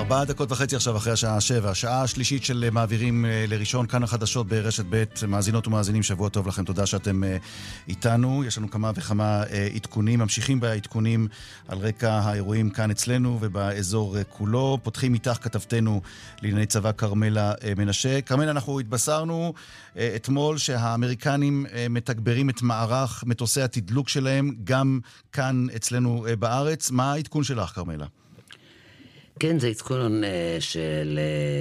4:30 עכשיו אחרי השעה 7, השעה השלישית של מעבירים לראשון, כאן החדשות ברשת ב'. מאזינות ומאזינים, שבוע טוב לכם, תודה שאתם איתנו. יש לנו כמה וכמה עדכונים, ממשיכים בעדכונים על רקע האירועים כאן אצלנו ובאזור כולו. פותחים איתך כתבתנו לענייני צבא קרמלה מנשה. קרמלה, אנחנו התבשרנו אתמול שהאמריקנים מתגברים את מערך מטוסי התדלוק שלהם גם כאן אצלנו בארץ. מה העדכון שלך, קרמלה? כן, זה עדכון של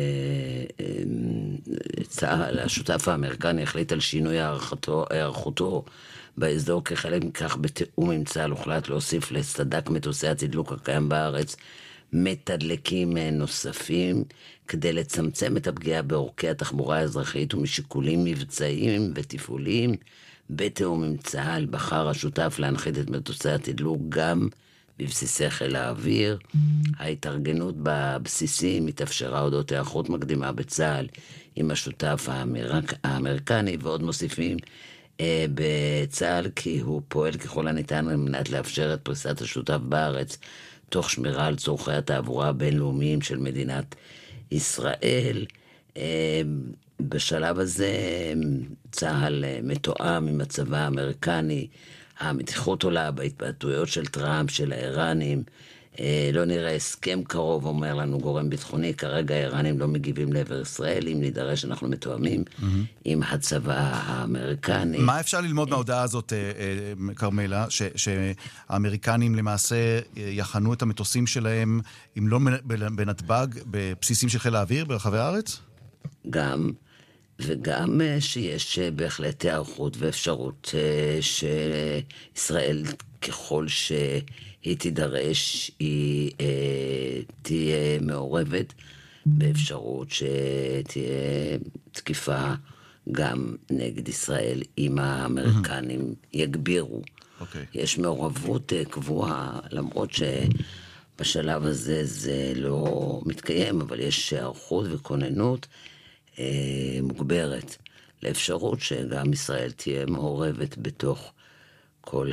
צה"ל, השותף האמריקני החליט על שינוי הערכותו באזור. כחלק מכך, בתיאום עם צה"ל הוחלט להוסיף לסד"כ מטוסי התדלוק הקיים בארץ מתדלקים נוספים כדי לצמצם את הפגיעה בעורקי התחבורה האזרחית, ומשיקולים מבצעיים ותפעוליים בתיאום עם צה"ל בחר השותף להנחית את מטוסי התדלוק גם בבסיסי חיל האוויר. ההתארגנות בבסיסים התאפשרה הודות היערכות מקדימה בצה"ל עם השותף האמריקני, ועוד מוסיפים בצה"ל כי הוא פועל ככל הניתן על מנת לאפשר את פריסת השותף בארץ תוך שמירה על צורכי התעבורה הבינלאומיים של מדינת ישראל. בשלב הזה צה"ל מתואם עם הצבא האמריקני. המתיחות עולה בהתבטאויות של טראמפ, של האיראנים. לא נראה הסכם קרוב, אומר לנו גורם ביטחוני. כרגע האיראנים לא מגיבים לעבר ישראל. אם נידרש, אנחנו מתואמים עם הצבא האמריקני. מה אפשר ללמוד מההודעה הזאת, קרמלה, שהאמריקנים למעשה יחנו את המטוסים שלהם, אם לא בנתב"ג, בבסיסים של חיל האוויר ברחבי הארץ? גם, וגם שיש בהחלט הערכות ואפשרות שישראל, ככל שהיא תידרש, היא תהיה מעורבת באפשרות שתהיה תקיפה גם נגד ישראל אם האמריקנים יגבירו. יש מעורבות קבועה, למרות שבשלב הזה זה לא מתקיים, אבל יש הערכות וכוננות מוגברת לאפשרות שגם ישראל תהיה מעורבת בתוך כל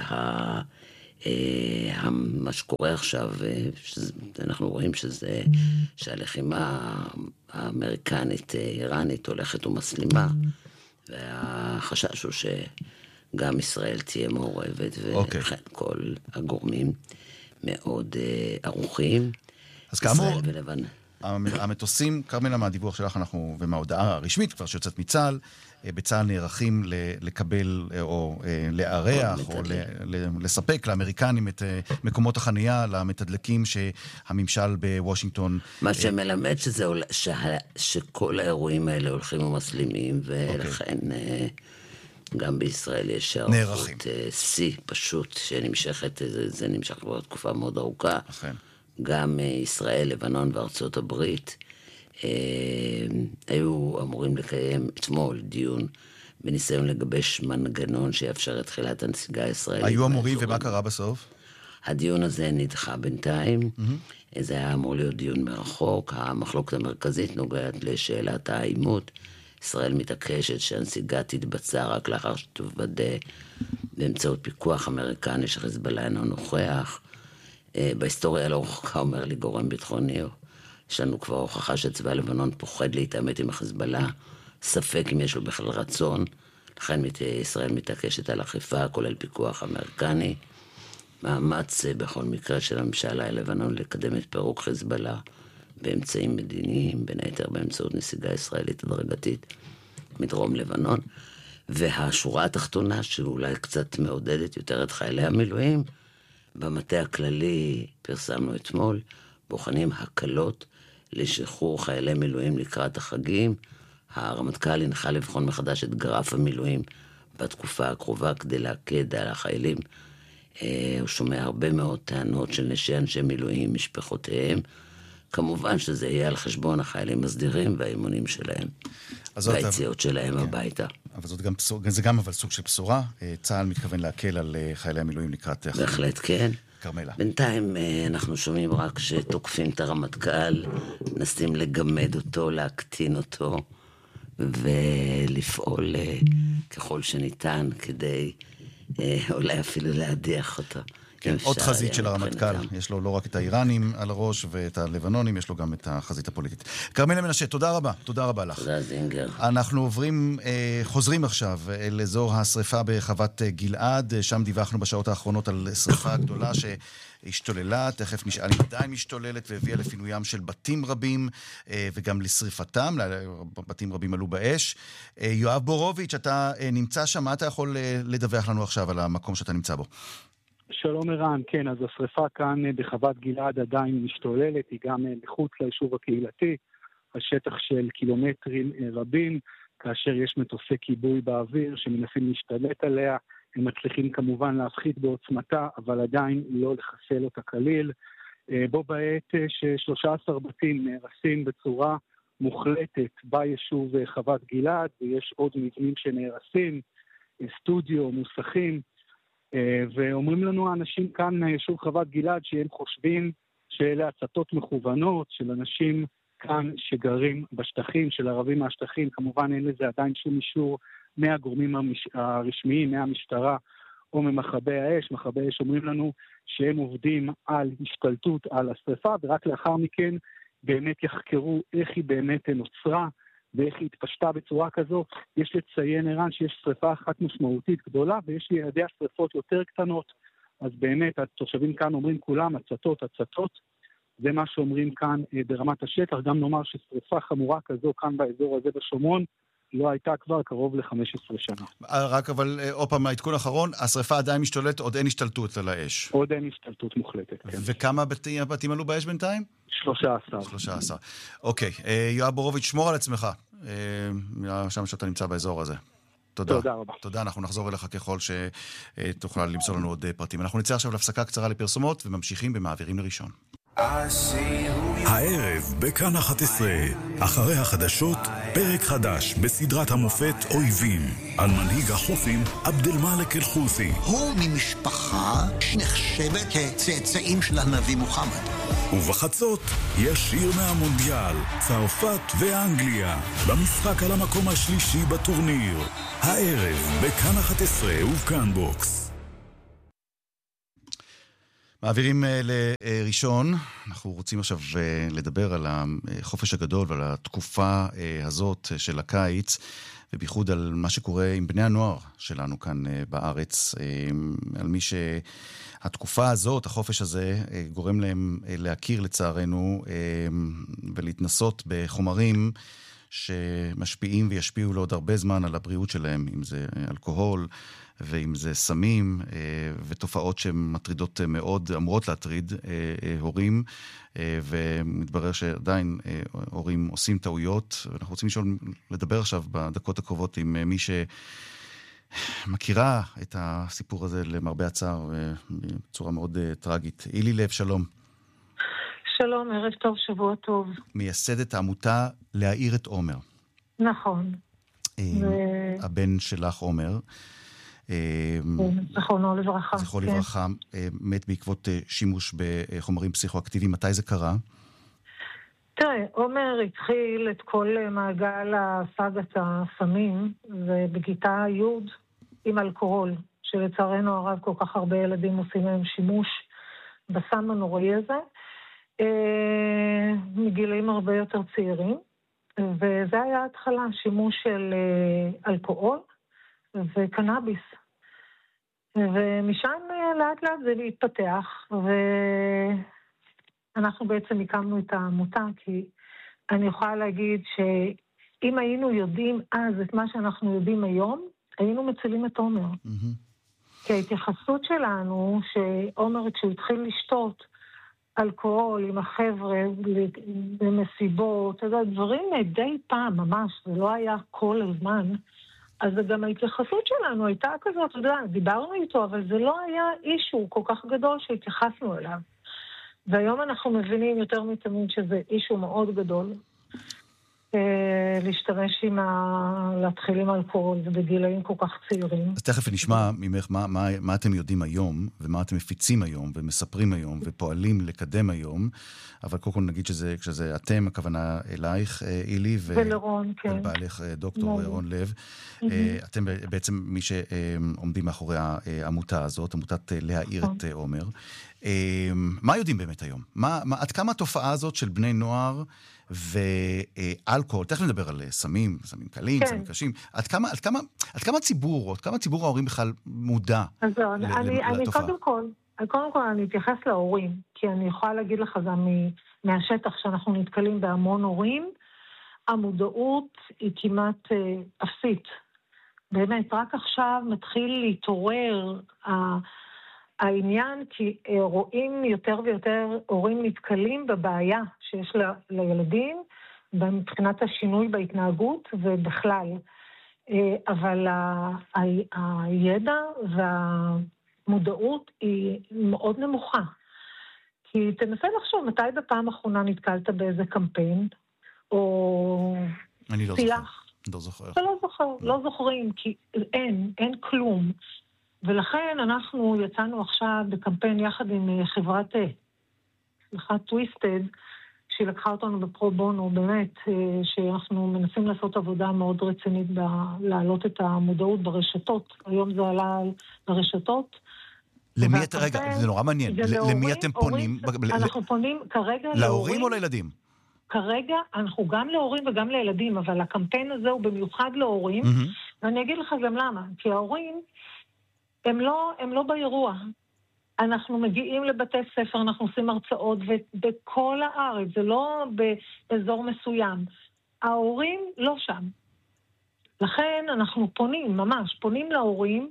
מה שקורה עכשיו. אנחנו רואים שהלחימה האמריקנית איראנית הולכת ומסלימה, והחשש הוא שגם ישראל תהיה מעורבת, ולכן כל הגורמים מאוד ערוכים. אז כאמור, המטוסים, קרמלה, מהדיווח שלך אנחנו, ומההודעה הרשמית כבר שיוצאת מצה"ל, בצה"ל נערכים לקבל או לארח או לספק לאמריקנים את מקומות החנייה למתדלקים שהממשל בוושינגטון. מה שמלמד שכל האירועים האלה הולכים ומסלימים, ולכן גם בישראל יש הערכות C פשוט שנמשכת, זה נמשך כבר תקופה מאוד ארוכה. גם ישראל, לבנון וארצות הברית היו אמורים לקיים אתמול דיון בניסיון לגבש מנגנון שיאפשר את תחילת הנסיגה הישראלית. היו אמורים, ומה קרה בסוף? הדיון הזה נדחה בינתיים. זה היה אמור להיות דיון מרחוק. המחלוקת המרכזית נוגעת לשאלת העימות. ישראל מתעקשת שהנסיגה תתבצע רק לאחר שתוודא באמצעות פיקוח אמריקני שחיזבאללה אינו נוכח. בהיסטוריה לא רחוקה, אומר לי גורם ביטחוני, יש לנו כבר הוכחה שצבא לבנון פוחד להתעמת עם החיזבאללה, ספק אם יש לו בכלל רצון, לכן ישראל מתעקשת על אכיפה, כולל פיקוח אמריקני, מאמץ בכל מקרה של הממשלה לבנון לקדם את פירוק חיזבאללה באמצעים מדיניים, בין היתר באמצעות נסיגה ישראלית הדרגתית מדרום לבנון, והשורה התחתונה שאולי קצת מעודדת יותר את חיילי המילואים, במטה הכללי פרסמנו אתמול, בוחנים הקלות לשחרור חיילי מילואים לקראת החגים. הרמטכ"ל הנחה לבחון מחדש את גרף המילואים בתקופה הקרובה כדי להקד על החיילים. הוא שומע הרבה מאוד טענות של אנשי מילואים, משפחותיהם. כמובן שזה יהיה על חשבון החיילים הסדירים והאימונים שלהם, והיציאות שלהם הביתה. אבל זה גם אבל סוג של בשורה. צה"ל מתכוון להקל על חיילי המילואים לקראת החגים. בהחלט כן. קרמלה. בינתיים אנחנו שומעים רק שתוקפים את הרמטכ"ל, נסים לגמד אותו, להקטין אותו, ולפעול ככל שניתן כדי אולי אפילו להדיח אותו. כן, עוד חזית של הרמטכ"ל. יש לו לא רק את האיראנים על הראש ואת הלבנונים, יש לו גם את החזית הפוליטית. כרמלה מנשה, תודה רבה. תודה רבה לך. תודה, זינגר. אנחנו חוזרים עכשיו אל אזור השריפה בחוות גלעד. שם דיווחנו בשעות האחרונות על שריפה גדולה שהשתוללה, תכף נשאל אם עדיין משתוללת, והביאה לפינוים של בתים רבים וגם לשריפתם. בתים רבים עלו באש. יואב בורוביץ', אתה נמצא שם, מה אתה יכול לדווח לנו עכשיו על המקום שאתה נמצא בו? שלום ערן, כן, אז השריפה כאן בחוות גלעד עדיין משתוללת, היא גם מחוץ ליישוב הקהילתי, השטח של קילומטרים רבים, כאשר יש מטוסי כיבוי באוויר שמנסים להשתלט עליה, הם מצליחים כמובן להפחית בעוצמתה, אבל עדיין לא לחסל אותה כליל. בו בעת ש13 בתים נהרסים בצורה מוחלטת ביישוב חוות גלעד, ויש עוד מבנים שנהרסים, סטודיו, מוסכים, ואומרים לנו האנשים כאן מהיישוב חוות גלעד שהם חושבים שאלה הצתות מכוונות של אנשים כאן שגרים בשטחים, של ערבים מהשטחים. כמובן אין לזה עדיין שום אישור מהגורמים הרשמיים, מהמשטרה או ממכבי האש. מכבי האש אומרים לנו שהם עובדים על השתלטות על השריפה, ורק לאחר מכן באמת יחקרו איך היא באמת נוצרה ואיך היא התפשטה בצורה כזו. יש לציין ערן שיש שריפה אחת משמעותית גדולה ויש לידי השריפות יותר קטנות, אז באמת התושבים כאן אומרים כולם הצתות, זה מה שאומרים כאן ברמת השטח. גם נאמר ששריפה חמורה כזו כאן באזור הזה בשומרון לא הייתה כבר קרוב ל-15 שנה. רק אבל עוד פעם העדכון האחרון, השריפה עדיין משתולטת, עוד אין השתלטות על האש. עוד אין השתלטות מוחלטת, כן. וכמה בתים עלו באש בינתיים? 13. אוקיי, יואב בורוביץ', שמור על עצמך, שם שאתה נמצא באזור הזה. תודה רבה. תודה, אנחנו נחזור אליך ככל שתוכל למסור לנו עוד פרטים. אנחנו נצא עכשיו להפסקה קצרה לפרסומות וממשיכים במעבירים לראשון. הערב בכאן 11, אחרי החדשות, פרק חדש בסדרת המופת אויבים, על מנהיג החות'ים עבדאלמאלק אל-חות'י. הוא ממשפחה שנחשבת כצאצאים של הנביא מוחמד. ובחצות, ישיר מהמונדיאל, צרפת ואנגליה, במשחק על המקום השלישי בטורניר. הערב בכאן 11 וכאן בוקס. מעבירים לראשון, אנחנו רוצים עכשיו לדבר על החופש הגדול ועל התקופה הזאת של הקיץ, ובייחוד על מה שקורה עם בני הנוער שלנו כאן בארץ, על מי שהתקופה הזאת, החופש הזה, גורם להם להכיר לצערנו ולהתנסות בחומרים שמשפיעים וישפיעו לעוד הרבה זמן על הבריאות שלהם, אם זה אלכוהול, ואם זה סמים ותופעות שמטרידות מאוד, אמורות להטריד הורים, ומתברר שעדיין הורים עושים טעויות, ואנחנו רוצים לדבר עכשיו בדקות הקרובות עם מי שמכירה את הסיפור הזה למרבה הצער בצורה מאוד טרגית. אילי לב, שלום. שלום, ערב טוב, שבוע טוב. מייסדת העמותה להאיר את עומר. נכון. הבן שלך עומר. זכרונו לברכה. זכרונו לברכה, מת בעקבות שימוש בחומרים פסיכואקטיביים. מתי זה קרה? תראה, עומר התחיל את כל מעגל הסאגת הסמים, ובכיתה י' עם אלכוהול, שלצערנו הרב כל כך הרבה ילדים עושים להם שימוש בסם הנוראי הזה, מגילים הרבה יותר צעירים, וזה היה התחלה, שימוש של אלכוהול וקנאביס. ומשם לאט לאט זה להתפתח, ואנחנו בעצם הקמנו את העמותה, כי אני יכולה להגיד שאם היינו יודעים אז את מה שאנחנו יודעים היום, היינו מצילים את עומר. כי ההתייחסות שלנו, שעומר כשהוא התחיל לשתות אלכוהול עם החבר'ה במסיבות, דברים די פעם ממש, זה לא היה כל הזמן, אז גם ההתייחסות שלנו הייתה כזאת, אתה יודע, דיברנו איתו, אבל זה לא היה אישו כל כך גדול שהתייחסנו אליו. והיום אנחנו מבינים יותר מתמיד שזה אישו מאוד גדול. להשתמש להתחיל עם אלכוהול ובגילאים כל כך צעירים. אז תכף נשמע ממך מה אתם יודעים היום, ומה אתם מפיצים היום, ומספרים היום, ופועלים לקדם היום, אבל קודם כל נגיד שזה אתם, הכוונה אלייך, אילי, ולרון, כן. ולבעלך דוקטור רון לב. אתם בעצם מי שעומדים מאחורי העמותה הזאת, עמותת להאיר את עומר. מה יודעים באמת היום? עד כמה התופעה הזאת של בני נוער ואלכוהול, תכף נדבר על סמים קלים, סמים קשים, עד כמה ציבור ההורים בכלל מודע לתופעה? קודם כל אני אתייחס להורים, כי אני יכולה להגיד לך גם מהשטח שאנחנו נתקלים בהמון הורים, המודעות היא כמעט אפסית. באמת, רק עכשיו מתחיל להתעורר העניין, כי רואים יותר ויותר הורים נתקלים בבעיה שיש לילדים, מבחינת השינוי בהתנהגות ובכלל. אבל הידע והמודעות היא מאוד נמוכה. כי תנסה לחשוב, מתי בפעם האחרונה נתקלת באיזה קמפיין, או אני לא שיח? לא זוכר. אתה לא זוכר, לא זוכרים, כי אין כלום. ולכן אנחנו יצאנו עכשיו בקמפיין יחד עם חברת טוויסטד, שהיא לקחה אותנו בפרו בונו, באמת, שאנחנו מנסים לעשות עבודה מאוד רצינית להעלות את המודעות ברשתות. היום זה עלה ברשתות. רגע, זה נורא מעניין. למי אתם פונים? אנחנו פונים כרגע להורים או לילדים? כרגע אנחנו גם להורים וגם לילדים, אבל הקמפיין הזה הוא במיוחד להורים, ואני אגיד לך גם למה. כי ההורים הם לא באירוע. אנחנו מגיעים לבתי ספר, אנחנו עושים הרצאות, ובכל הארץ, זה לא באזור מסוים. ההורים לא שם. לכן אנחנו פונים להורים,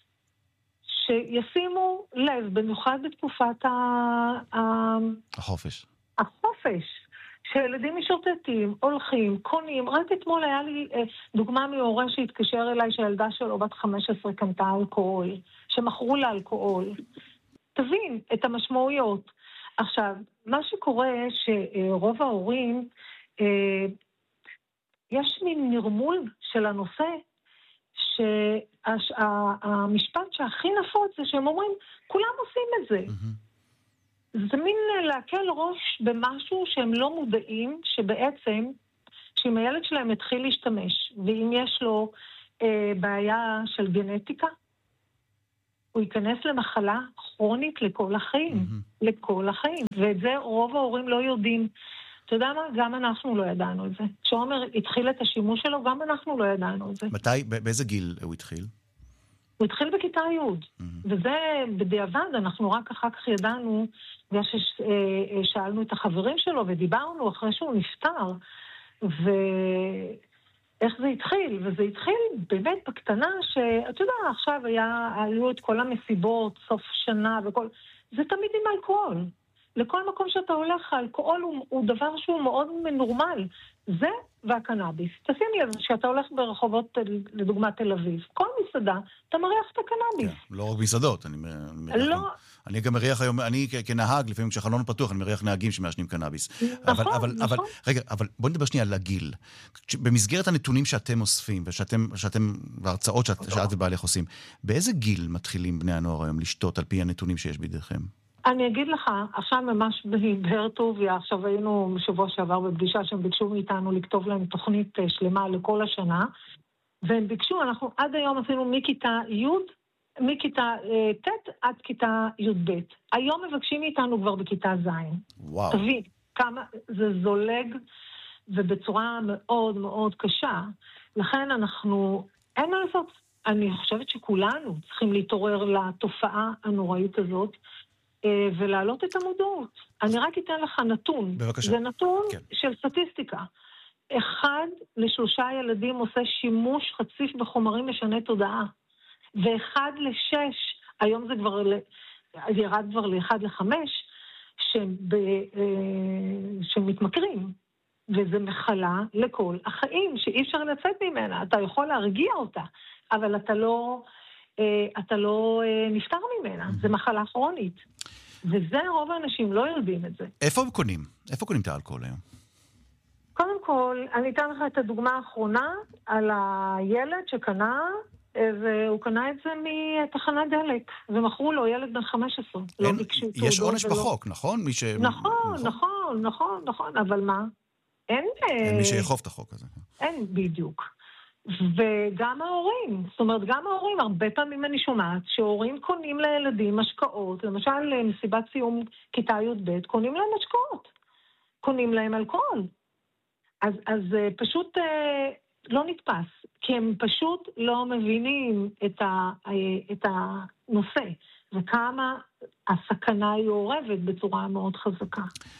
שישימו לב, במיוחד בתקופת החופש. שילדים משוטטים, הולכים, קונים. רק אתמול היה לי דוגמה מהורה שהתקשר אליי שהילדה שלו בת 15 קנתה אלכוהול, שמכרו לה אלכוהול. תבין את המשמעויות. עכשיו, מה שקורה שרוב ההורים, יש מין נרמול של הנושא, שהמשפט שהכי נפוץ זה שהם אומרים, כולם עושים את זה. זה מין להקל ראש במשהו שהם לא מודעים, שבעצם, שאם הילד שלהם התחיל להשתמש, ואם יש לו בעיה של גנטיקה, הוא ייכנס למחלה כרונית לכל החיים. לכל החיים. ואת זה רוב ההורים לא יודעים. אתה יודע מה? גם אנחנו לא ידענו את זה. כשעומר התחיל את השימוש שלו, גם אנחנו לא ידענו את זה. מתי, באיזה גיל הוא התחיל? הוא התחיל בכיתה י', וזה בדיעבד, אנחנו רק אחר כך ידענו, בגלל ששאלנו את החברים שלו ודיברנו אחרי שהוא נפטר, ואיך זה התחיל, וזה התחיל באמת בקטנה, שאתה יודע, עכשיו היו את כל המסיבות, סוף שנה וכל, זה תמיד עם אלכוהול. לכל מקום שאתה הולך, האלכוהול הוא דבר שהוא מאוד מנורמל. זה והקנאביס. תשים לב שאתה הולך ברחובות, לדוגמה תל אביב. כל מסעדה, אתה מריח את הקנאביס. כן, לא רק מסעדות. אני גם מריח היום, אני כנהג, לפעמים כשהחלון פתוח, אני מריח נהגים שמעשנים קנאביס. נכון. רגע, אבל בוא נדבר שנייה על הגיל. במסגרת הנתונים שאתם אוספים, וההרצאות שאת ובעלך עושים, באיזה גיל מתחילים בני הנוער היום לשתות על פי הנתונים שיש בידיכם? אני אגיד לך, עכשיו ממש בהר טוביה, עכשיו היינו בשבוע שעבר בפגישה שהם ביקשו מאיתנו לכתוב להם תוכנית שלמה לכל השנה, והם ביקשו, אנחנו עד היום עשינו מכיתה ט' עד כיתה י"ב. היום מבקשים מאיתנו כבר בכיתה ז'. וואו. תבין, כמה זה זולג, ובצורה מאוד מאוד קשה. לכן אין מה לעשות. אני חושבת שכולנו צריכים להתעורר לתופעה הנוראית הזאת, ולהעלות את המודעות. אני רק אתן לך נתון. בבקשה. זה נתון של סטטיסטיקה. 1 ל3 ילדים עושה שימוש חציף בחומרים משני תודעה. ו1 ל6, היום זה כבר ירד כבר ל1 ל5, שמתמכרים. וזה מחלה לכל החיים, שאי אפשר לצאת ממנה. אתה יכול להרגיע אותה, אבל אתה לא נפטר ממנה. זה מחלה כרונית. וזה רוב האנשים לא יודעים את זה. איפה קונים את האלכוהול היום? קודם כל, אני אתן לך את הדוגמה האחרונה על הילד שקנה, והוא קנה את זה מתחנת דלק, ומכרו לו ילד בן 15. יש עונש בחוק, נכון? נכון, אבל מה? אין מי שיחוף את החוק הזה. אין, בדיוק. וגם ההורים, זאת אומרת, גם ההורים, הרבה פעמים אני שומעת שהורים קונים לילדים משקאות, למשל מסיבת סיום כיתה י"ב, קונים להם משקאות, קונים להם אלכוהול. אז פשוט לא נתפס, כי הם פשוט לא מבינים את הנושא, וכמה הסכנה היא עורבת בצורה מאוד חזקה.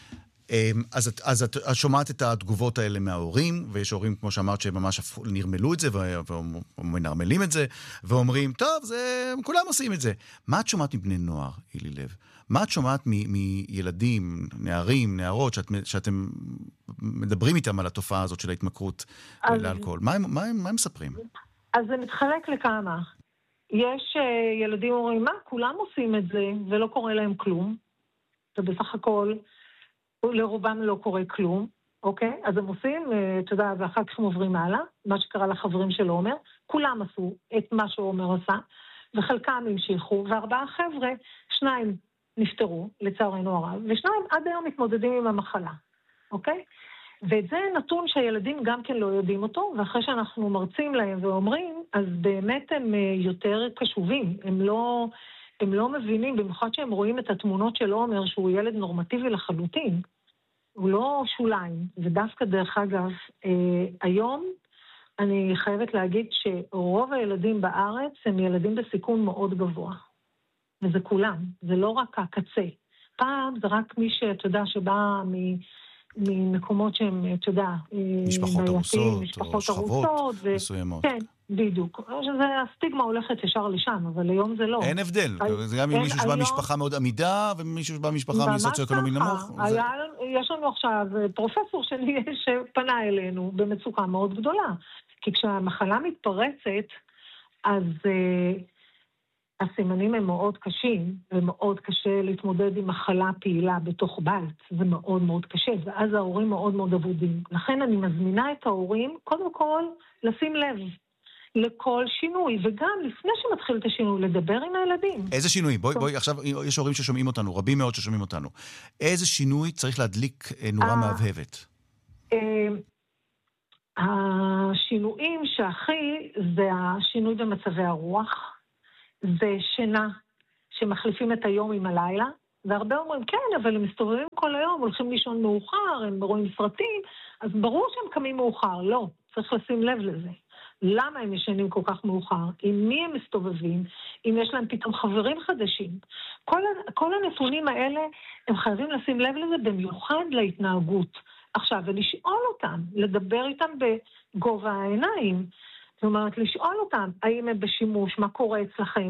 אז את שומעת את התגובות האלה מההורים, ויש הורים, כמו שאמרת, שממש נרמלו את זה, ומנרמלים את זה, ואומרים, טוב, כולם עושים את זה. מה את שומעת מבני נוער, אילי לב? מה את שומעת מילדים, נערים, נערות, שאתם מדברים איתם על התופעה הזאת של ההתמכרות לאלכוהול? מה הם מספרים? אז זה מתחלק לכמה. יש ילדים אומרים, מה? כולם עושים את זה, ולא קורה להם כלום. ובסך הכל, לרובם לא קורה כלום, אוקיי? אז הם עושים, אתה יודע, ואחר כך הם עוברים הלאה, מה שקרה לחברים של עומר, כולם עשו את מה שעומר עשה, וחלקם המשיכו, 4 חבר'ה, 2 נפטרו, לצערנו הרב, ו2 עד היום מתמודדים עם המחלה, אוקיי? ואת זה נתון שהילדים גם כן לא יודעים אותו, ואחרי שאנחנו מרצים להם ואומרים, אז באמת הם יותר קשובים, הם לא מבינים, במיוחד שהם רואים את התמונות של עומר, שהוא ילד נורמטיבי לחלוטין, הוא לא שוליים, ודווקא דרך אגב, היום אני חייבת להגיד שרוב הילדים בארץ הם ילדים בסיכון מאוד גבוה, וזה כולם, זה לא רק הקצה. פעם זה רק מי שאתה יודע שבא ממקומות שהם, אתה יודע, משפחות הרוסות, משפחות ארוסות, מסוימות. כן, בדיוק. הסטיגמה הולכת ישר לשם, אבל היום זה לא. אין הבדל. זה גם אם מישהו שבא משפחה מאוד עמידה, ומישהו שבא משפחה מסוציו-אקונומי נמוך. יש לנו עכשיו פרופסור שלי שפנה אלינו במצוקה מאוד גדולה. כי כשהמחלה מתפרצת, אז הסימנים הם מאוד קשים, ומאוד קשה להתמודד עם מחלה פעילה בתוך בית. זה מאוד מאוד קשה, ואז ההורים מאוד מאוד עבודים. לכן אני מזמינה את ההורים, קודם כל, לשים לב לכל שינוי, וגם לפני שמתחיל את השינוי, לדבר עם הילדים. איזה שינוי? בואי, עכשיו יש הורים ששומעים אותנו, רבים מאוד ששומעים אותנו. איזה שינוי צריך להדליק נורה מהבהבת? השינויים שהכי זה השינוי במצבי הרוח, זה שינה שמחליפים את היום עם הלילה, והרבה אומרים, כן, אבל הם מסתובבים כל היום, הולכים לישון מאוחר, הם רואים סרטים, אז ברור שהם קמים מאוחר, לא, צריך לשים לב לזה. למה הם ישנים כל כך מאוחר? עם מי הם מסתובבים? אם יש להם פתאום חברים חדשים? כל הנתונים האלה, הם חייבים לשים לב לזה במיוחד להתנהגות. עכשיו, ולשאול אותם, לדבר איתם בגובה העיניים, זאת אומרת, לשאול אותם, האם הם בשימוש, מה קורה אצלכם,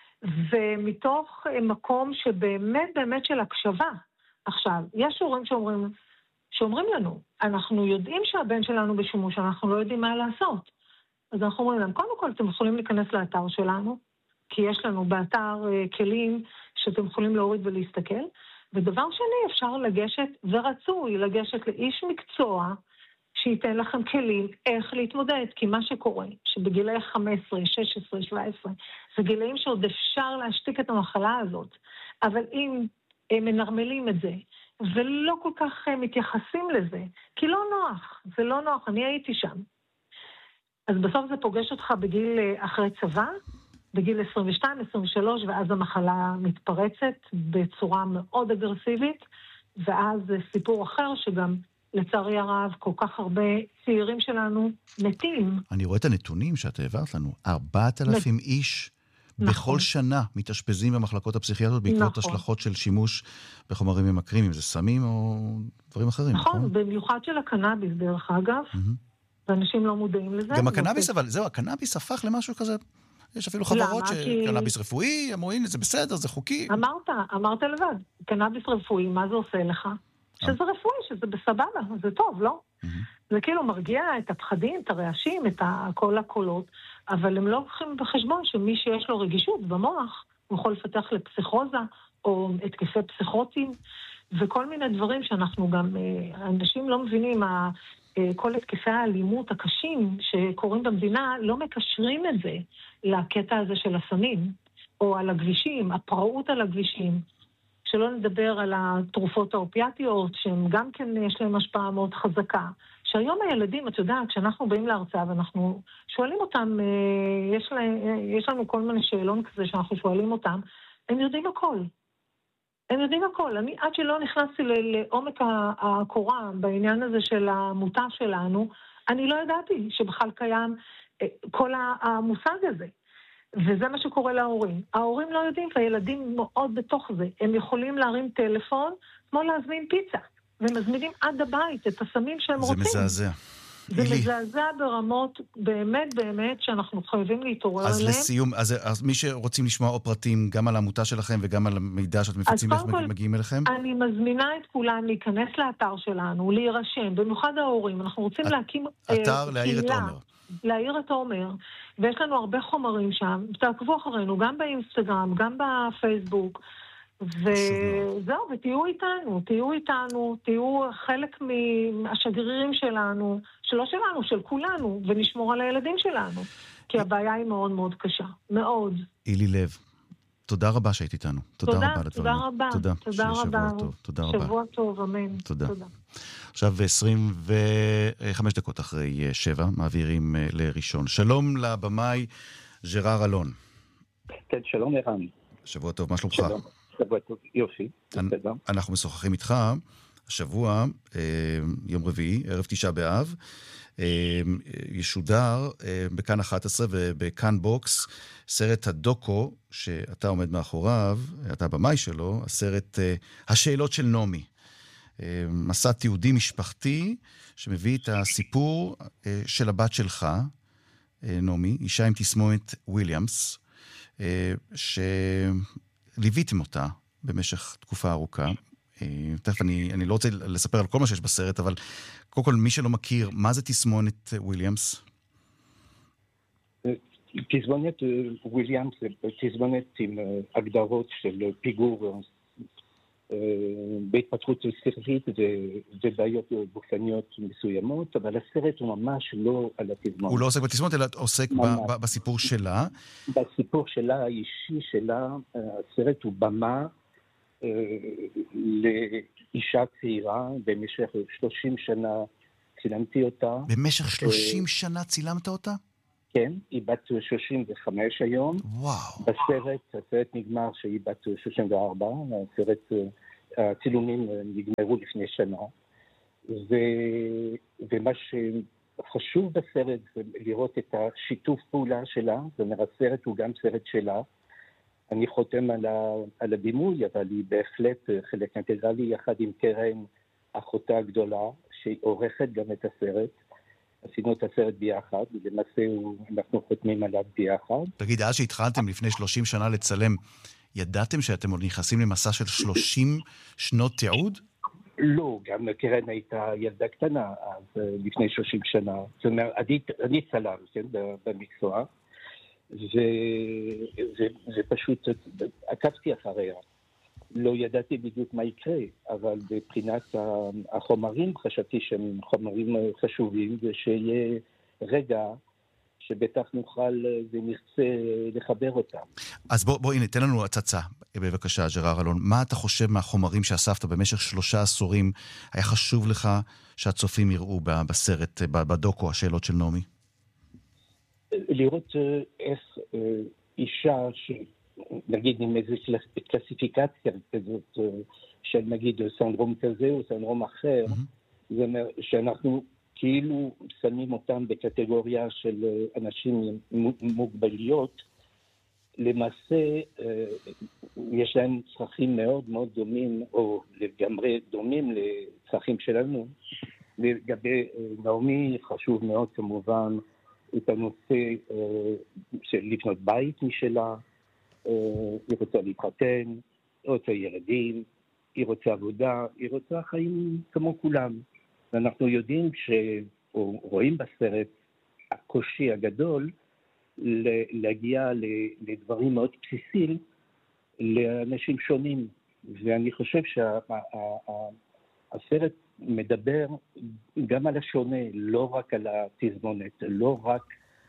ומתוך מקום שבאמת באמת של הקשבה. עכשיו, יש הורים שאומרים לנו, אנחנו יודעים שהבן שלנו בשימוש, אנחנו לא יודעים מה לעשות. אז אנחנו אומרים להם, קודם כל אתם יכולים להיכנס לאתר שלנו, כי יש לנו באתר כלים שאתם יכולים להוריד ולהסתכל, ודבר שני, אפשר לגשת, ורצוי לגשת לאיש מקצוע, שייתן לכם כלים איך להתמודד, כי מה שקורה, שבגילי 15, 16, 17, זה גילאים שעוד אפשר להשתיק את המחלה הזאת, אבל אם הם מנרמלים את זה, ולא כל כך מתייחסים לזה, כי לא נוח, זה לא נוח, אני הייתי שם. אז בסוף זה פוגש אותך בגיל אחרי צבא, בגיל 22, 23, ואז המחלה מתפרצת בצורה מאוד אגרסיבית, ואז זה סיפור אחר שגם לצערי הרב, כל כך הרבה צעירים שלנו מתים. אני רואה את הנתונים שאת העברת לנו. 4,000 איש בכל שנה מתאשפזים במחלקות הפסיכיאטריות בעקבות השלכות של שימוש בחומרים ממכרים, אם זה סמים או דברים אחרים. נכון, במיוחד של הקנאביס דרך אגב, ואנשים לא מודעים לזה. גם הקנאביס, אבל זהו, הקנאביס הפך למשהו כזה, יש אפילו חברות שקנאביס רפואי, אמרו, זה בסדר, זה חוקי. אמרת לבד, קנאביס רפואי, מה זה עושה לך? שזה רפואי, שזה בסבבה, זה טוב, לא? זה כאילו מרגיע את הפחדים, את הרעשים, את כל הקולות, אבל הם לא לוקחים בחשבון שמי שיש לו רגישות במוח, הוא יכול לפתח לפסיכוזה או התקפי פסיכוטיים, וכל מיני דברים שאנחנו גם, אנשים לא מבינים, כל התקפי האלימות הקשים שקורים במדינה, לא מקשרים את זה לקטע הזה של הסמים, או על הכבישים, הפראות על הכבישים. שלא נדבר על התרופות האופיאטיות, שהם גם כן יש להם השפעה מאוד חזקה. שהיום הילדים, את יודעת, כשאנחנו באים להרצאה ואנחנו שואלים אותם, יש לנו כל מיני שאלון כזה שאנחנו שואלים אותם, הם יודעים הכל. הם יודעים הכל. אני עד שלא נכנסתי לעומק הקורה בעניין הזה של המותג שלנו, אני לא ידעתי שבכלל קיים כל המושג הזה. וזה מה שקורה להורים. ההורים לא יודעים, והילדים מאוד בתוך זה. הם יכולים להרים טלפון, כמו להזמין פיצה, ומזמינים עד הבית את הסמים שהם רוצים. זה מזעזע. זה מזעזע ברמות, באמת, באמת, שאנחנו חייבים להתעורר עליהם. אז לסיום, אז מי שרוצים לשמוע עוד פרטים, גם על העמותה שלכם וגם על המידע שאתם מפיצים, איך מגיעים אליכם? אני מזמינה את כולם להיכנס לאתר שלנו, להירשם, במיוחד ההורים. אנחנו רוצים להקים אתר להעיר את עומר. להעיר את עומר, ויש לנו הרבה חומרים שם, תעקבו אחרינו, גם באינסטגרם, גם בפייסבוק, וזהו, ותהיו איתנו, תהיו חלק מהשגרירים שלנו, שלא שלנו, של כולנו, ונשמור על הילדים שלנו, כי הבעיה היא מאוד מאוד קשה, מאוד. אילי לב, תודה רבה שהיית איתנו. תודה רבה לדברים. תודה רבה. תודה רבה. תודה רבה. שבוע טוב, אמן. תודה. עכשיו 25 דקות אחרי 7, מעבירים לראשון. שלום לבמאי ז'רר אלון. כן, שלום ערן. שבוע טוב, מה שלומך? שלום, שבוע טוב, יופי. אנחנו משוחחים איתך השבוע, יום רביעי, ערב 9 באב, ישודר בכאן 11 ובכאן בוקס, סרט הדוקו, שאתה עומד מאחוריו, אתה הבמאי שלו, הסרט השאלות של נעמי. מסע תיעודי משפחתי, שמביא את הסיפור של הבת שלך, נעמי, אישה עם תסמונת וויליאמס, שליוויתם אותה במשך תקופה ארוכה. תכף אני לא רוצה לספר על כל מה שיש בסרט, אבל קודם כל, מי שלא מכיר, מה זה תסמונת וויליאמס? תסמונת וויליאמס זה תסמונת עם הגדרות של פיגור בהתפתחות שכלית ובעיות גופניות מסוימות, אבל הסרט הוא ממש לא על התסמונת. הוא לא עוסק בתסמונת, אלא עוסק בסיפור שלה. בסיפור שלה, האישי שלה, הסרט הוא במה לאישה צעירה. במשך 30 שנה צילמתי אותה. במשך 30 שנה צילמת אותה? כן, היא בת 35 היום. וואו. הסרט נגמר שהיא בת 34, הצילומים נגמרו לפני שנה. ומה שחשוב בסרט זה לראות את השיתוף פעולה שלה, זאת אומרת, הסרט הוא גם סרט שלה. אני חותם על הדימוי, אבל היא בהחלט חלק אינטגרלי יחד עם קרן, אחותה הגדולה, שהיא עורכת גם את הסרט. עשינו את הסרט ביחד, ולמעשה אנחנו חותמים עליו ביחד. תגיד, אז שהתחלתם לפני 30 שנה לצלם, ידעתם שאתם עוד נכנסים למסע של 30 שנות תיעוד? לא, גם קרן הייתה ילדה קטנה, אז לפני 30 שנה. זאת אומרת, אני צלם, כן, במקצוע, וזה פשוט, עקבתי אחריה. לא ידעתי בדיוק מה יקרה, אבל מבחינת החומרים חשבתי שהם חומרים חשובים, ושיהיה רגע שבטח נוכל ונרצה לחבר אותם. אז בוא הנה, תן לנו הצצה, בבקשה, ז'רר אלון. מה אתה חושב מהחומרים שאספת במשך 3 עשורים, היה חשוב לך שהצופים יראו בסרט, בדוקו, השאלות של נעמי? לראות איך אישה נגיד עם איזו קלסיפיקציה כזאת של נגיד סנדרום כזה או סנדרום אחר, זה אומר שאנחנו כאילו שמים אותם בקטגוריה של אנשים עם מוגבלויות, למעשה יש להם צרכים מאוד מאוד דומים או לגמרי דומים לצרכים שלנו. לגבי נעמי חשוב מאוד כמובן את הנושא של לבנות בית משלה, היא רוצה להתחתן, היא רוצה ילדים, היא רוצה עבודה, היא רוצה חיים כמו כולם. ואנחנו יודעים או רואים בסרט הקושי הגדול להגיע לדברים מאוד בסיסיים לאנשים שונים. ואני חושב שהסרט מדבר גם על השונה, לא רק על התזמונת, לא רק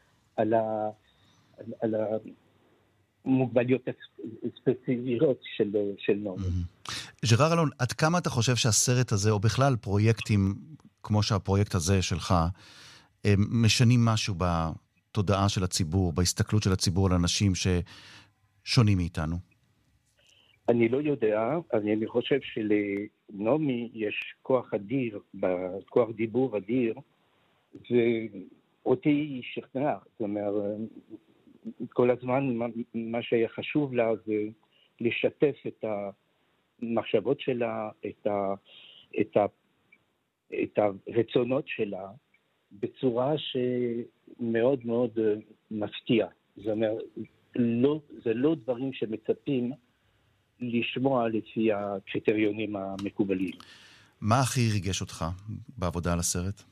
על המוגבליות הספציפיות של נעמי. ז'רר אלון, עד כמה אתה חושב שהסרט הזה, או בכלל פרויקטים כמו שהפרויקט הזה שלך, משנים משהו בתודעה של הציבור, בהסתכלות של הציבור על אנשים ששונים מאיתנו? אני לא יודע, אני חושב שלנעמי יש כוח אדיר, כוח דיבור אדיר, ואותי שכנע. זאת אומרת, כל הזמן מה שהיה חשוב לה זה לשתף את המחשבות שלה, את הרצונות שלה, בצורה שמאוד מאוד מפתיע. זאת אומרת, זה לא דברים שמצפים לשמוע לפי הקריטריונים המקובלים. מה הכי ריגש אותך בעבודה על הסרט?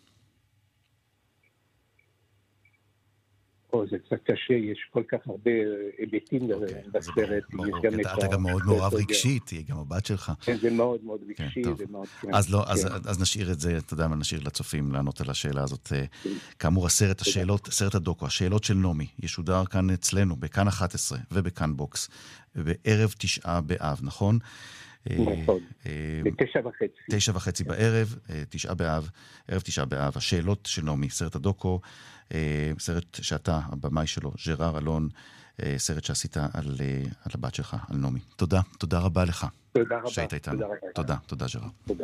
זה קצת קשה, יש כל כך הרבה היבטים בסרט. אתה גם מאוד מעורב רגשית, היא גם הבת שלך. זה מאוד מאוד רגשי. אז נשאיר את זה, אתה יודע מה, נשאיר לצופים לענות על השאלה הזאת. כאמור, סרט הדוקו, השאלות של נעמי, ישודר כאן אצלנו, בכאן 11 ובכאן בוקס, בערב 9 באב, נכון? נכון, ב9:30. 9:30 בערב, 9 באב, ערב 9 באב, השאלות של נעמי, סרט הדוקו, סרט שאתה, הבמאי שלו, ז'רר אלון, סרט שעשית על הבת שלך, על נעמי. תודה רבה לך. תודה רבה. שהיית איתנו. תודה ז'רר. תודה.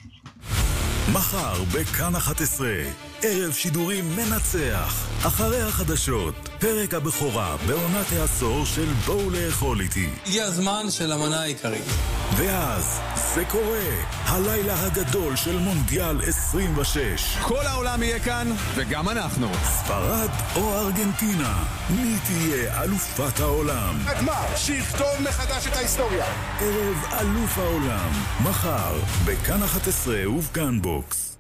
מחר בכאן 11, ערב שידורים מנצח. אחרי החדשות, פרק הבכורה בעונת העשור של בואו לאכול איתי. הגיע הזמן של המנה העיקרית. ואז זה קורה, הלילה הגדול של מונדיאל 26. כל העולם יהיה כאן, וגם אנחנו. ספרד או ארגנטינה, מי תהיה אלופת העולם? הגמר, שיכתוב מחדש את ההיסטוריה. ערב אלוף העולם, מחר בכאן 11 ובכאן בוקס.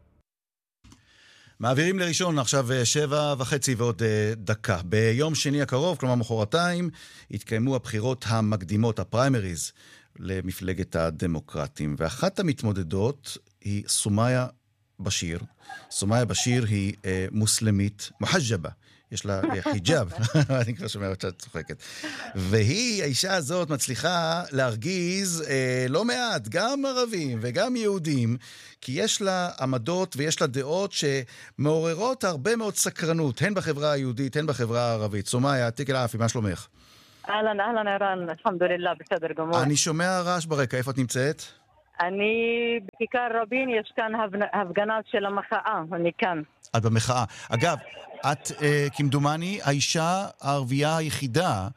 מעבירים לראשון, עכשיו 7:30 ועוד דקה. ביום שני הקרוב, כלומר מחרתיים, יתקיימו הבחירות המקדימות, הפריימריז, למפלגת הדמוקרטים. ואחת המתמודדות היא סומיה בשיר. סומיה בשיר היא מוסלמית, מוחג'בה. יש לה חיג'אב, אני כבר שומע שאת צוחקת. והיא, האישה הזאת, מצליחה להרגיז לא מעט, גם ערבים וגם יהודים, כי יש לה עמדות ויש לה דעות שמעוררות הרבה מאוד סקרנות, הן בחברה היהודית, הן בחברה הערבית. סומיה, תיקל עפי, מה שלומך? אהלן, ערן, אלחמדולillah, בסדר גמור. אני שומע רעש ברקע, איפה את נמצאת? אני בכיכר רבין, יש כאן הפגנה של המחאה, אני כאן. את במחאה. אגב, את, כמדומני, האישה הערבייה היחידה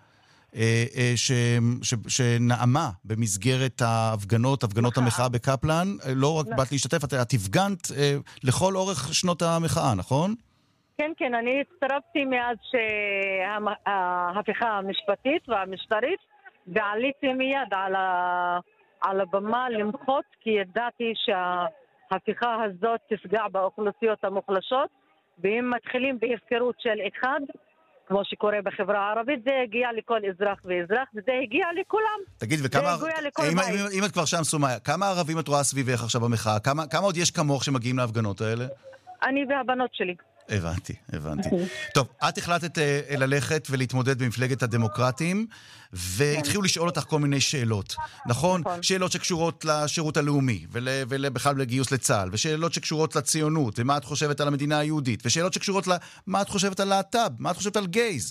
שנעמה במסגרת ההפגנות, הפגנות המחאה בקפלן, לא רק באת להשתתף, את הפגנת לכל אורך שנות המחאה, נכון? כן, כן, אני הצטרפתי מאז שההפיכה המשפטית והמשטרית, ועליתי מיד על הבמה למחות, כי ידעתי שההפיכה הזאת תפגע באוכלוסיות המוחלשות, ואם מתחילים בהפקרות של אחד, כמו שקורה בחברה הערבית, זה הגיע לכל אזרח ואזרח, וזה הגיע לכולם. תגיד, וכמה, אם את כבר שם סומיה, כמה ערבים את רואה סביבך עכשיו במחאה? כמה עוד יש כמוך שמגיעים להפגנות האלה? אני והבנות שלי. הבנתי. טוב, את החלטת ללכת ולהתמודד במפלגת הדמוקרטים, והתחילו לשאול אותך כל מיני שאלות, נכון? שאלות שקשורות לשירות הלאומי, ובכלל לגיוס לצה"ל, ושאלות שקשורות לציונות, ומה את חושבת על המדינה היהודית, ושאלות שקשורות למה את חושבת על להט"ב, מה את חושבת על גייז.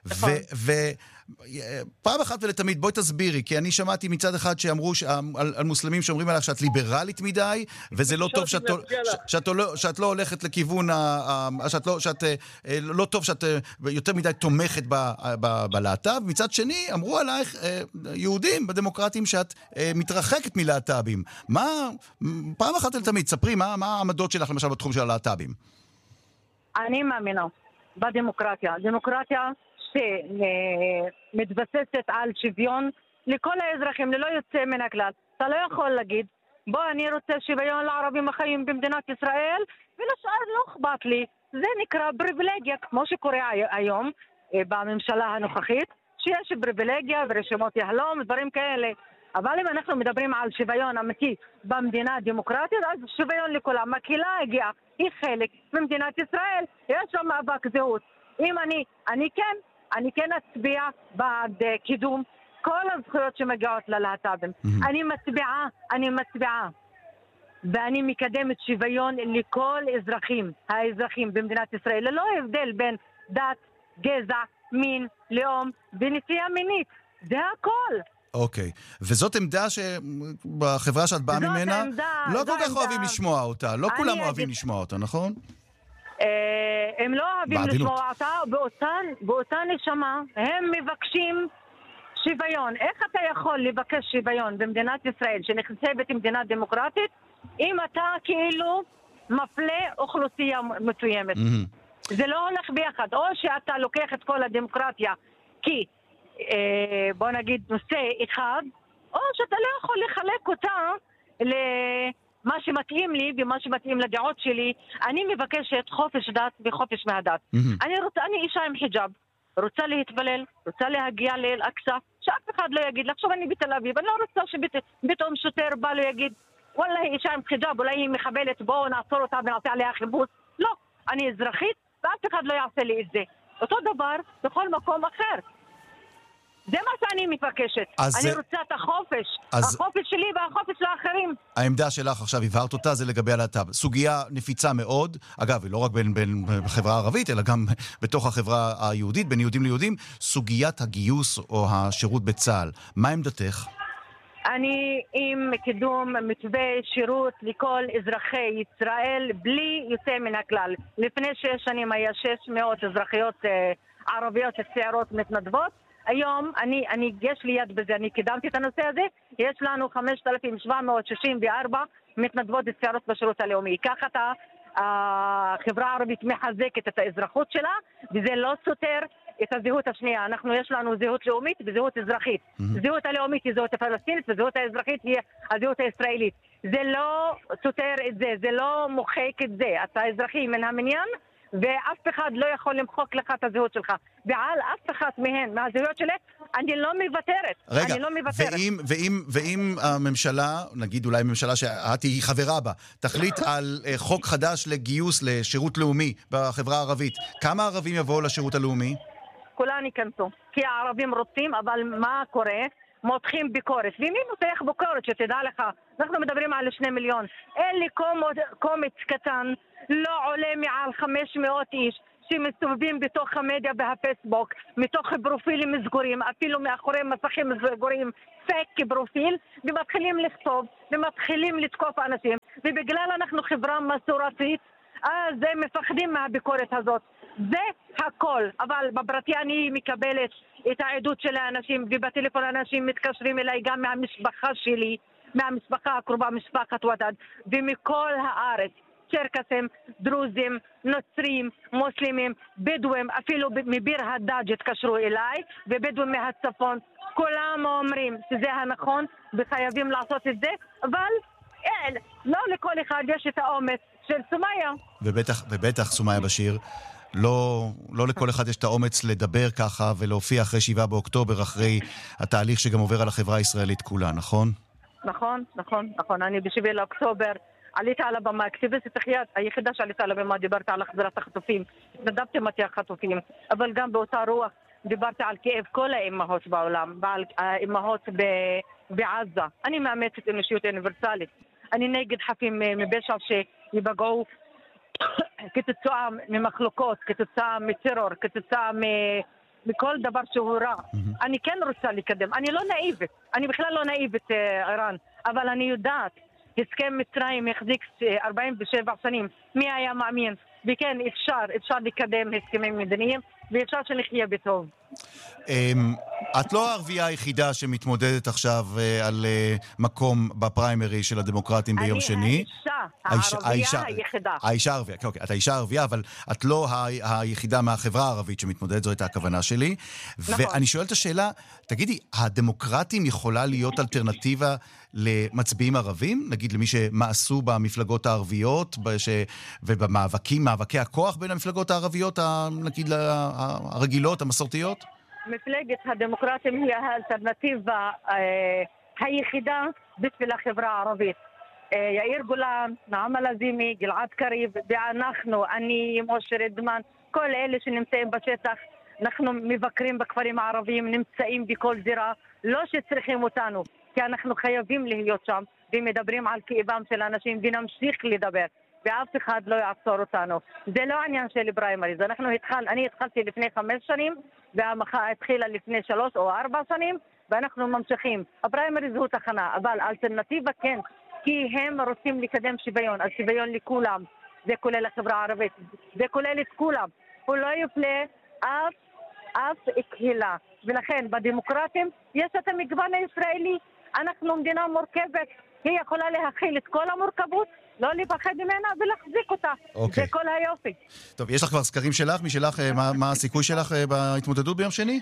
פעם אחת ולתמיד, בואי תסבירי, כי אני שמעתי מצד אחד שאמרו על מוסלמים שאומרים עליך שאת ליברלית מדי, וזה לא טוב שאת לא הולכת לכיוון, לא טוב שאת יותר מדי תומכת בלהט"ב. מצד שני, אמרו עלייך יהודים בדמוקרטים שאת מתרחקת מלהט"בים. פעם אחת ולתמיד, ספרי, מה העמדות שלך למשל בתחום של הלהט"בים? אני מאמינה בדמוקרטיה. דמוקרטיה שמתבססת על שוויון לכל האזרחים, ללא יוצא מן הכלל. אתה לא יכול להגיד, בוא, אני רוצה שוויון לערבים החיים במדינת ישראל, ולשאר לא אכפת לי. זה נקרא פריבילגיה, כמו שקורה היום בממשלה הנוכחית, שיש פריבילגיה ורשימות יהלום, דברים כאלה. אבל אם אנחנו מדברים על שוויון אמיתי במדינה דמוקרטית, אז שוויון לכולם. הקהילה הגיעה, היא חלק ממדינת ישראל, יש לה מאבק זהות. אם אני כן אצביע בעד קידום כל הזכויות שמגיעות ללהט"בים. אני מצביעה. ואני מקדמת שוויון לכל האזרחים במדינת ישראל, ללא הבדל בין דת, גזע, מין, לאום ונטייה מינית. זה הכל. אוקיי. וזאת עמדה שבחברה שאת באה ממנה, לא כל כך אוהבים לשמוע אותה. לא כולם אוהבים לשמוע אותה, נכון? הם לא אוהבים לשמוע אותה. באותה נשמה הם מבקשים שוויון. איך אתה יכול לבקש שוויון במדינת ישראל, שנחשבת מדינה דמוקרטית, אם אתה כאילו מפלה אוכלוסייה מסוימת? זה לא הולך ביחד. או שאתה לוקח את כל הדמוקרטיה כי בוא נגיד נושא אחד, או שאתה לא יכול לחלק אותה למה שמתאים לי ומה שמתאים לדעות שלי. אני מבקשת חופש דת וחופש מהדת. אני אישה עם חיג'אב, רוצה להתפלל, רוצה להגיע לאל-אקצא, שאף אחד לא יגיד, לחשוב אני בתל אביב, אני לא רוצה שפתאום שוטר בא לו יגיד, וואלה היא אישה עם חיג'אב, אולי היא מחבלת, בואו נעצור אותה ונעשה עליה חיפוש. לא, אני אזרחית ואף אחד לא יעשה לי את זה. אותו דבר בכל מקום אחר. זה מה שאני מבקשת. אני רוצה את החופש. החופש שלי והחופש לאחרים. העמדה שלך עכשיו הבהרת אותה, זה לגבי הלהט"ב. סוגיה נפיצה מאוד, אגב, לא רק בין בחברה הערבית, אלא גם בתוך החברה היהודית, בין יהודים ליהודים, סוגיית הגיוס או השירות בצה"ל. מה עמדתך? אני עם קידום מתווה שירות לכל אזרחי ישראל, בלי יוצא מן הכלל. לפני 6 שנים היה 600 אזרחיות ערביות צעירות מתנדבות. היום יש לי יד בזה, אני קידמתי את הנושא הזה, יש לנו 5,764 מתנדבות צעירות בשירות הלאומי. ככה החברה הערבית מחזקת את האזרחות שלה, וזה לא סותר את הזהות השנייה. יש לנו זהות לאומית וזהות אזרחית. זהות הלאומית היא זהות הפלסטינית, וזהות האזרחית היא הזהות הישראלית. זה לא סותר את זה, זה לא מוחק את זה. אתה אזרחי מן המניין, ואף אחד לא יכול למחוק לך את הזהות שלך. ועל אף אחת מהן, מהזהויות שלי, אני לא מוותרת. רגע, אני לא מוותרת. ואם הממשלה, נגיד אולי ממשלה שאת היא חברה בה, תחליט על חוק חדש לגיוס לשירות לאומי בחברה הערבית, כמה ערבים יבואו לשירות הלאומי? כולן ייכנסו. כי הערבים רוצים, אבל מה קורה? מותחים ביקורת. ומי מותח ביקורת? שתדע לך, אנחנו מדברים על 2 מיליון. אין לי קומץ קטן, לא עולה מעל 500 איש שמסתובבים בתוך המדיה והפייסבוק, מתוך פרופילים סגורים, אפילו מאחורי מסכים סגורים, פייק פרופיל, ומתחילים לכתוב, ומתחילים לתקוף אנשים. ובגלל אנחנו חברה מסורתית, אז הם מפחדים מהביקורת הזאת. זה הכל. אבל בפרטי אני מקבלת את העדות של האנשים, ובטלפון האנשים מתקשרים אליי גם מהמשפחה שלי, מהמשפחה הקרובה, משפחת ודד, ומכל הארץ. צ'רקסים, דרוזים, נוצרים, מוסלמים, בדואים, אפילו מביר הדאג' התקשרו אליי, ובדואים מהצפון. כולם אומרים שזה הנכון וחייבים לעשות את זה, אבל לא לכל אחד יש את האומץ של סומיה. ובטח סומיה בשיר, לא לכל אחד יש את האומץ לדבר ככה ולהופיע אחרי 7 באוקטובר, אחרי התהליך שגם עובר על החברה הישראלית כולה, נכון? נכון. אני ב7 לאוקטובר עליתי על הבמה, אקטיביסטית היחידה שעליתי על הבמה, דיברתי על החזרת החטופים, התנדבתי מתי החטופים, אבל גם באותה רוח דיברתי על כאב כל האימהות בעולם, ועל האימהות בעזה. אני מאמצת אנושיות אוניברסלית. אני נגד חפים מבשע שיפגעו כתוצאה ממחלוקות, כתוצאה מטרור, כתוצאה מכל דבר שהוא רע. אני כן רוצה לקדם. אני לא נאיבית. אני בכלל לא נאיבית, איראן. אבל אני יודעת, הסכם מצרים יחזיק 47 שנים. מי היה מאמין? וכן, אפשר לקדם הסכמים מדיניים, ואפשר שנחיה בטוב. את לא הערבייה היחידה שמתמודדת עכשיו על מקום בפריימרי של הדמוקרטים ביום שני. אני הערבייה היחידה. האישה הערבייה, אוקיי, את האישה הערבייה, אבל את לא היחידה מהחברה הערבית שמתמודדת, זו הייתה הכוונה שלי. נכון. ואני שואל את השאלה, תגידי, הדמוקרטים יכולה להיות אלטרנטיבה למצביעים ערבים? נגיד למי שמעשו במפלגות הערביות ובמאבקים, מאבקי הכוח בין המפלגות הערביות, נגיד הרגילות, המסורתיות? מפלגת הדמוקרטים היא האלטרנטיבה היחידה בשביל החברה הערבית. יאיר גולן, נעמה לזימי, גלעד קריב, ואנחנו, אני, משה רדמן, כל אלה שנמצאים בשטח, אנחנו מבקרים בכפרים הערביים, נמצאים בכל זירה, לא שצריכים אותנו, כי אנחנו חייבים להיות שם, ומדברים על כאבם של אנשים, ונמשיך לדבר, ואף אחד לא יעצור אותנו. זה לא עניין של פריימריז, אני התחלתי לפני 5 שנים, והמחאה התחילה לפני 3 או 4 שנים, ואנחנו ממשיכים. הפריימריז הוא תחנה, אבל אלטרנטיבה כן, כי הם רוצים לקדם שוויון, אז שוויון לכולם, זה כולל החברה הערבית, זה כולל את כולם, הוא לא יפלה אף קהילה, ולכן בדמוקרטים יש את המגוון הישראלי, אנחנו מדינה מורכבת, היא יכולה להכיל את כל המורכבות, לא לפחד ממנה ולהחזיק אותה, זה כל היופי. טוב, יש לך כבר סקרים שלך, משלך, מה הסיכוי שלך בהתמודדות ביום שני?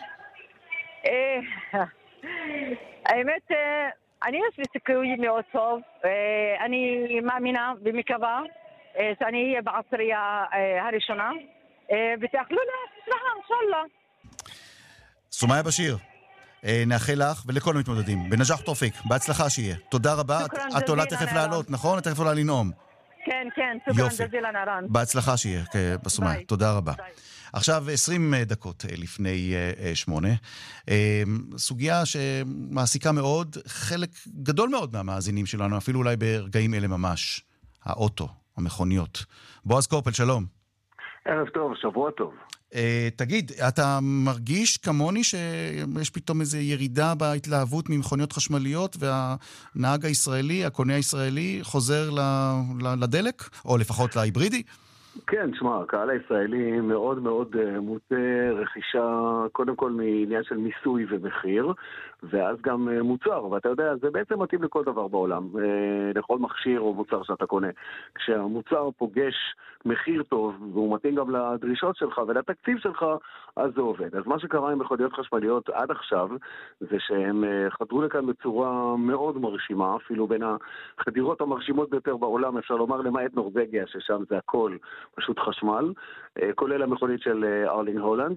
האמת, אני יש לי סיכוי מאוד טוב, אני מאמינה ומקווה שאני אהיה בעשירייה הראשונה, ותאכלו להצלחה, אינשאללה. סומיה בשיר, נאחל לך ולכל המתמודדים, בנג'אח תופיק, בהצלחה שיהיה. תודה רבה, את עולה תכף לעלות, נכון? את תכף עולה לנאום. כן, שוקרן ג'זילן ערן. בהצלחה שיהיה, בסומיה, תודה רבה. עכשיו 20 דקות לפני 8, סוגיה שמעסיקה מאוד, חלק גדול מאוד מהמאזינים שלנו, אפילו אולי ברגעים אלה ממש, האוטו, המכוניות. בועז קורפל, שלום. ערב טוב, שבוע טוב. תגיד, אתה מרגיש כמוני שיש פתאום איזו ירידה בהתלהבות ממכוניות חשמליות, והנהג הישראלי, הקונה הישראלי, חוזר לדלק, או לפחות להיברידי? כן, תשמע, הקהל הישראלי מאוד מאוד מוטה רכישה, קודם כל מעניין של מיסוי ומחיר, ואז גם מוצר, ואתה יודע, זה בעצם מתאים לכל דבר בעולם, לכל מכשיר או מוצר שאתה קונה. כשהמוצר פוגש מחיר טוב, והוא מתאים גם לדרישות שלך ולתקציב שלך, אז זה עובד. אז מה שקרה עם מכוניות חשמליות עד עכשיו, זה שהם חדרו לכאן בצורה מאוד מרשימה, אפילו בין החדירות המרשימות ביותר בעולם, אפשר לומר למעט נורווגיה, ששם זה הכל פשוט חשמל, כולל המכונית של ארלינג הולנד,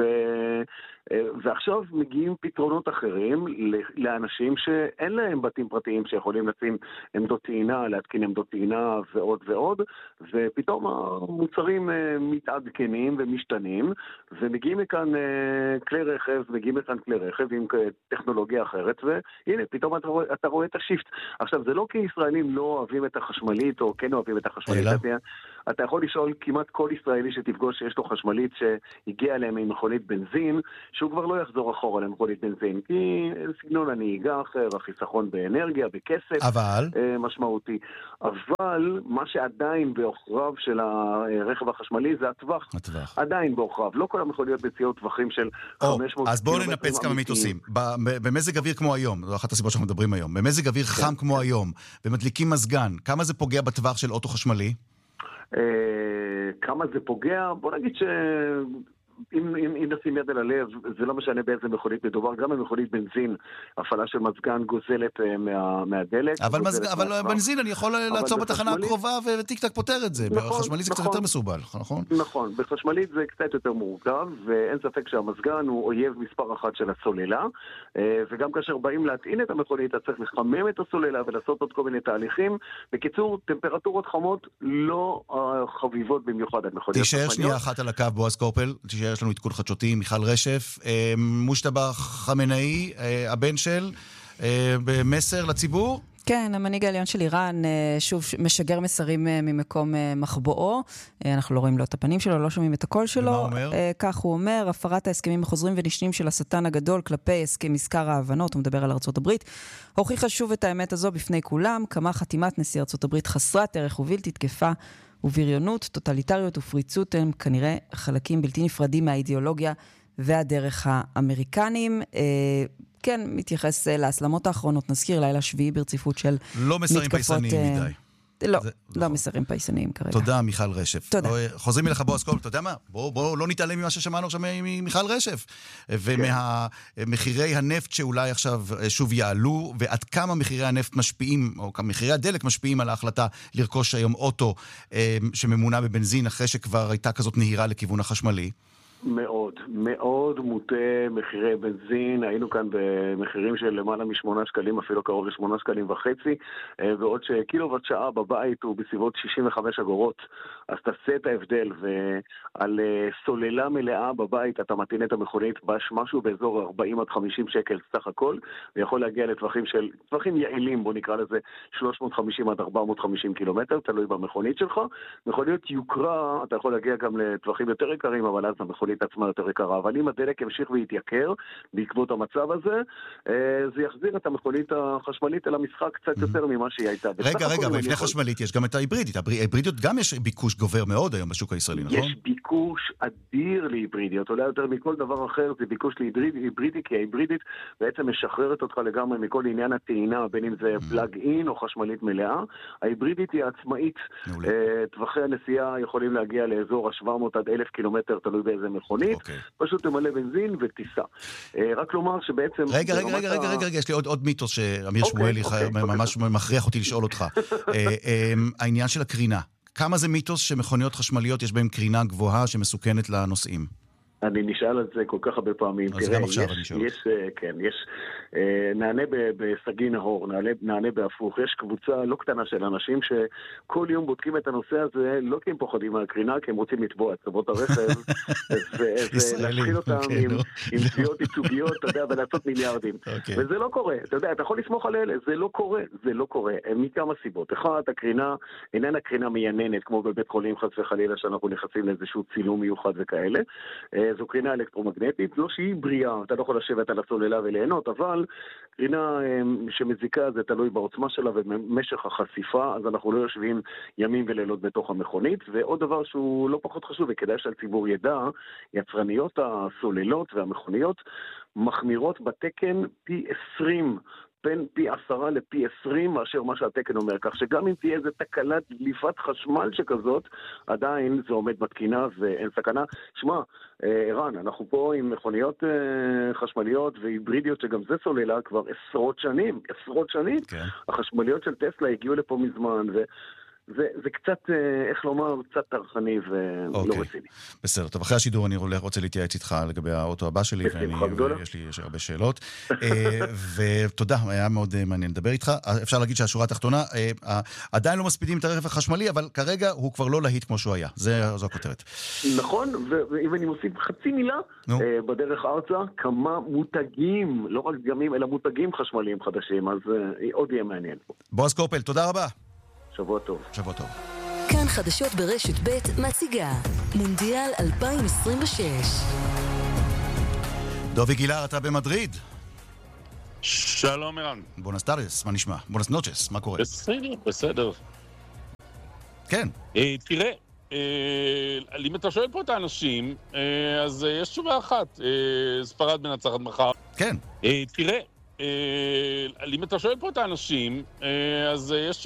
ועכשיו מגיעים פתרונות אחרים לאנשים שאין להם בתים פרטיים שיכולים לשים עמדות טעינה, להתקין עמדות טעינה ועוד ועוד, ופתאום המוצרים מתעדכנים ומשתנים, ומגיעים מכאן כלי רכב עם טכנולוגיה אחרת, והנה, פתאום אתה רואה את השיפט. עכשיו, זה לא כי ישראלים לא אוהבים את החשמלית, או כן אוהבים את החשמלית, אתה יכול לשאול כמעט כל ישראלי שתפגוש שיש לו חשמלית שהגיע אליהם עם מכונית בנזין, שהוא כבר לא יחזור אחורה למכונית בנזין, כי סגנון הנהיגה אחר, החיסכון באנרגיה, בכסף, משמעותי. אבל מה שעדיין באוכריו של הרכב החשמלי זה הטווח. עדיין באוכריו. לא כל המכוניות מציעות טווחים של 500 אז בואו ננפץ כמה מיתוסים. במזג אוויר כמו היום, זו אחת הסיבות שאנחנו מדברים היום, במזג אוויר חם כמו היום, ומדליקים מזגן, כמה זה פוגע בטווח של אוטו חשמלי? כמה זה פוגע? בוא נגיד אם נשים יד על הלב, זה לא משנה באיזה מכונית מדובר, גם במכונית בנזין, הפעלה של מזגן גוזלת מהדלק. אבל בנזין אני יכול לעצור בתחנה הקרובה וטיק-טק פותר את זה. בחשמלית זה קצת יותר מסורבל, נכון? נכון, בחשמלית זה קצת יותר מורכב, ואין ספק שהמזגן הוא אויב מספר אחת של הסוללה, וגם כאשר באים להטעין את המכונית, אתה צריך לחמם את הסוללה ולעשות עוד כל מיני תהליכים. בקיצור, טמפרטורות חמות לא חביבות במיוחד על מכוניות חשמליות. תישאר שנייה אחת על הקו, בועז קורפל, יש לנו עדכון חדשותי, מיכל רשף, מושתבא חמינאי, הבן של, במסר לציבור? כן, המנהיג העליון של איראן שוב משגר מסרים ממקום מחבואו, אנחנו לא רואים לו את הפנים שלו, לא שומעים את הקול שלו. ומה הוא אומר? כך הוא אומר, הפרת ההסכמים החוזרים ונשנים של השטן הגדול כלפי הסכם מזכר ההבנות, הוא מדבר על ארצות הברית, הוכיחה שוב את האמת הזו בפני כולם, כמה חתימת נשיא ארצות הברית חסרת ערך ובלתי תקפה, ובריונות, טוטליטריות ופריצות הם כנראה חלקים בלתי נפרדים מהאידיאולוגיה והדרך האמריקנים. כן, מתייחס להסלמות האחרונות, נזכיר לילה שביעי ברציפות של לא מסרים פייסניים מדי. לא מסרים פייסניים כרגע. תודה, מיכל רשף. תודה. חוזרים אליך בועז קורפל, אתה יודע מה? בואו לא נתעלם ממה ששמענו עכשיו ממיכל רשף. ומחירי הנפט שאולי עכשיו שוב יעלו, ועד כמה מחירי הנפט משפיעים, או כמה מחירי הדלק משפיעים על ההחלטה לרכוש היום אוטו שממונה בבנזין, אחרי שכבר הייתה כזאת נהירה לכיוון החשמלי. מאוד, מאוד מוטה מחירי בנזין, היינו כאן במחירים של למעלה מ8 שקלים, אפילו קרוב ל8.5 שקלים, ועוד שקילוואט שעה בבית הוא בסביבות 65 אגורות, אז תעשה את ההבדל, ועל סוללה מלאה בבית אתה מתאים את המכונית משהו באזור 40 עד 50 שקל סך הכל, ויכול להגיע טווחים יעילים, בוא נקרא לזה 350 עד 450 קילומטר, תלוי במכונית שלך. מכוניות יוקרה, אתה יכול להגיע גם לטווחים יותר יקרים, אבל אז המכונית עצמה יותר יקרה. אבל אם הדלק ימשיך ויתייקר בעקבות המצב הזה, זה יחזיר את המכונית החשמלית אל המשחק קצת יותר ממה שהיא הייתה. רגע, אבל לפני חשמלית יש גם את ההיברידית. ההיברידיות גם יש ביקוש גובר מאוד היום בשוק הישראלי, נכון? יש ביקוש אדיר להיברידיות, אולי יותר מכל דבר אחר זה ביקוש להיברידי, כי ההיברידית בעצם משחררת אותך לגמרי מכל עניין הטעינה, בין אם זה פלאג אין או חשמלית מלאה. ההיברידית היא עצמאית, טווחי הנסיעה יכולים להגיע לאזור 700 עד 1,000 קילומטר, תלוי באיזה מכונית, פשוט תמלא בנזין ותיסע. רק לומר שבעצם... רגע, יש לי עוד מיתוס שאמיר שמואלי ממש מכריח אותי לשאול אותך. העניין של הקרינה. כמה זה מיתוס שמכוניות חשמליות יש בהם קרינה גבוהה שמסוכנת לנוסעים? אני נשאל על זה כל כך הרבה פעמים. אז גם עכשיו אני שואל. יש נענה בסגי נהור, נענה בהפוך. יש קבוצה לא קטנה של אנשים שכל יום בודקים את הנושא הזה, לא כי הם פוחדים מהקרינה, כי הם רוצים לתבוע את צוות הרכב, ולהתחיל אותם עם תביעות ייצוגיות, אתה יודע, ולעשות מיליארדים. וזה לא קורה. אתה יודע, אתה יכול לסמוך על אלה, זה לא קורה. מכמה סיבות. אחד, הקרינה איננה קרינה מייננת, כמו בבית חולים חס וחלילה, שאנחנו נכנסים לאיזשהו צילום מיוחד וכאלה. זו קרינה אלקטרומגנטית, לא שהיא בריאה, אתה לא יכול לשבת על הסוללה וליהנות, אבל קרינה שמזיקה זה תלוי בעוצמה שלה ובמשך החשיפה, אז אנחנו לא יושבים ימים ולילות בתוך המכונית. ועוד דבר שהוא לא פחות חשוב, וכדאי שהציבור ידע, יצרניות הסוללות והמכוניות מחמירות בתקן פי 20, בין פי 10 לפי 20 מאשר מה שהתקן אומר, כך שגם אם תהיה איזו תקלת דליפת חשמל שכזאת, עדיין זה עומד בתקינה ואין סכנה. שמע, ערן, אנחנו פה עם מכוניות חשמליות והיברידיות, שגם זה סוללה כבר עשרות שנים. כן. החשמליות של טסלה הגיעו לפה מזמן, זה קצת, איך לומר, קצת טרחני ולא רציני. בסדר, טוב, אחרי השידור אני רוצה להתייעץ איתך לגבי האוטו הבא שלי, ויש הרבה שאלות. ותודה, היה מאוד מעניין לדבר איתך. אפשר להגיד שהשורה התחתונה, עדיין לא מספידים את הרכב החשמלי, אבל כרגע הוא כבר לא להיט כמו שהוא היה. זו הכותרת. נכון, ואם אני מוסיף חצי מילה, בדרך ארצה, כמה מותגים, לא רק דגמים, אלא מותגים חשמליים חדשים, אז עוד יהיה מעניין. בועז קופל, תודה רבה. שבוע טוב. שבוע טוב. כאן חדשות ברשת ב' מציגה מונדיאל 2026. דובי גילר, אתה במדריד? שלום ערן. בונס טרס, מה נשמע? בונס נוצ'ס, מה קורה? בסדר. כן. תראה, אם אתה שואל פה את האנשים, אז יש תשובה אחת. ספרד מנצחת מחר. כן. תראה, אם אתה שואל פה את האנשים, אז יש